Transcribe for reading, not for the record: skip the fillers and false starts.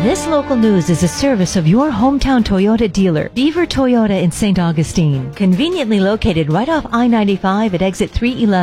This local news is a service of your hometown Toyota dealer, Beaver Toyota in St. Augustine. Conveniently located right off I-95 at exit 311.